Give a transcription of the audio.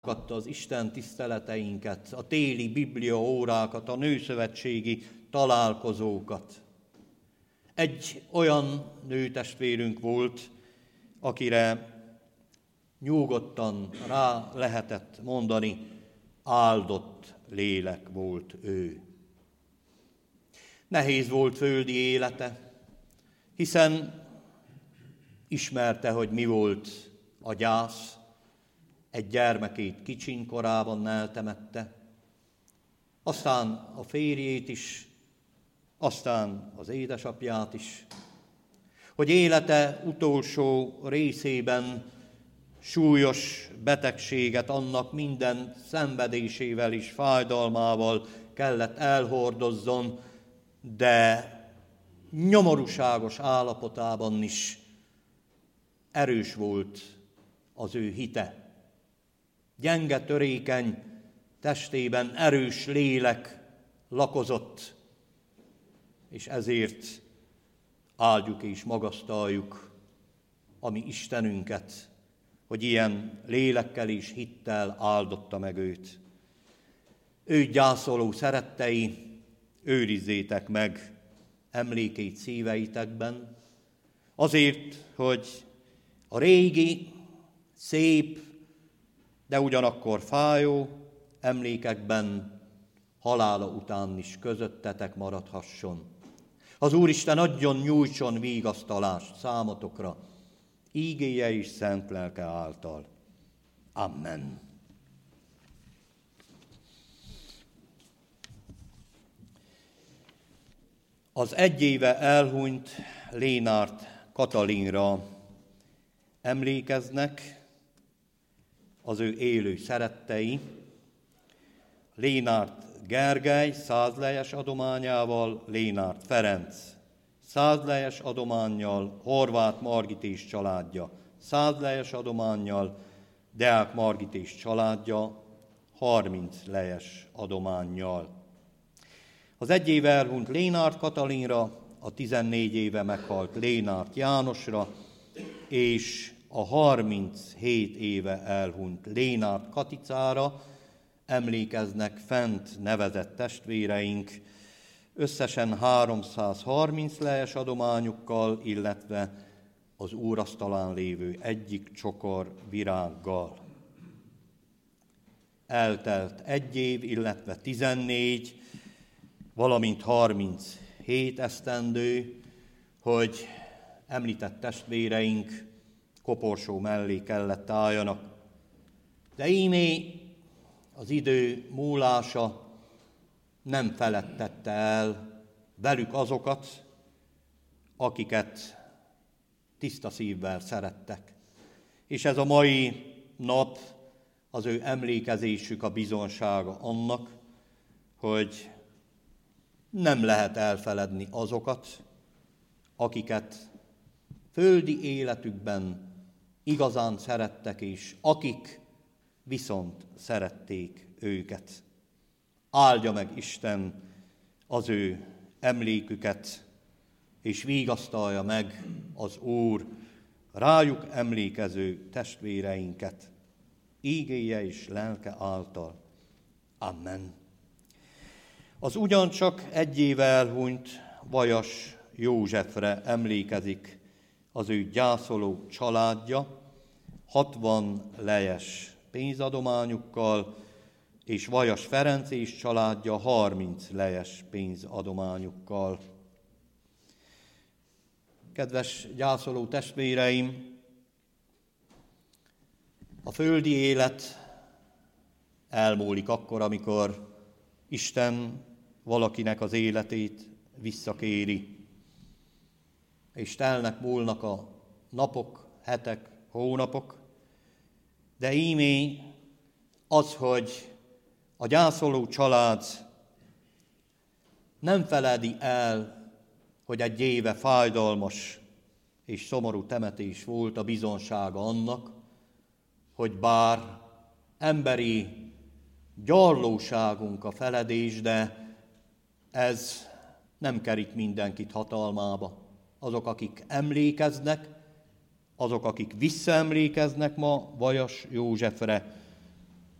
Az Isten tiszteleteinket, a téli bibliaórákat, a nőszövetségi találkozókat. Egy olyan nőtestvérünk volt, akire nyugodtan rá lehetett mondani, áldott lélek volt ő. Nehéz volt földi élete, hiszen ismerte, hogy mi volt a gyász. Egy gyermekét kicsiny korában eltemette, aztán a férjét is, aztán az édesapját is, hogy élete utolsó részében súlyos betegséget, annak minden szenvedésével és fájdalmával kellett elhordozzon, de nyomorúságos állapotában is erős volt az ő hite. Gyenge, törékeny testében erős lélek lakozott, és ezért áldjuk és magasztaljuk a mi Istenünket, hogy ilyen lélekkel és hittel áldotta meg őt. Őt gyászoló szerettei, őrizzétek meg emlékét szíveitekben, azért, hogy a régi, szép, de ugyanakkor fájó emlékekben halála után is közöttetek maradhasson. Az Úristen adjon, nyújtson vigasztalást számotokra, ígéje és szent lelke által. Amen. Az egy éve elhunyt Lénárt Katalinra emlékeznek az ő élő szerettei, Lénárt Gergely 100 lejes adományával, Lénárt Ferenc 100 lejes adománnyal, Horváth Margit és családja 100 lejes adománnyal, Deák Margit és családja 30 lejes adománnyal. Az egy éve elhunyt Lénárt Katalinra, a 14 éve meghalt Lénárt Jánosra, és a 37 éve elhunyt Lénárt Katicára emlékeznek fent nevezett testvéreink, összesen 330 lejes adományukkal, illetve az úrasztalán lévő egyik csokor virággal. Eltelt egy év, illetve 14, valamint 37 esztendő, hogy említett testvéreink koporsó mellé kellett álljanak. De ímé az idő múlása nem feledtette el velük azokat, akiket tiszta szívvel szerettek. És ez a mai nap az ő emlékezésük a bizonsága annak, hogy nem lehet elfeledni azokat, akiket földi életükben igazán szerettek, és akik viszont szerették őket. Áldja meg Isten az ő emléküket, és vigasztalja meg az Úr rájuk emlékező testvéreinket, ígéje és lelke által. Amen. Az ugyancsak egy éve elhunyt Vajas Józsefre emlékezik az ő gyászoló családja, 60 lejes pénzadományukkal, és Vajas Ferenc és családja 30 lejes pénzadományukkal. Kedves gyászoló testvéreim, a földi élet elmúlik akkor, amikor Isten valakinek az életét visszakéri, és múlnak a napok, hetek, hónapok, de ímé az, hogy a gyászoló család nem feledi el, hogy egy éve fájdalmas és szomorú temetés volt, a bizonsága annak, hogy bár emberi gyarlóságunk a feledés, de ez nem kerít mindenkit hatalmába. Azok, akik emlékeznek, azok, akik visszaemlékeznek ma Vajas Józsefre,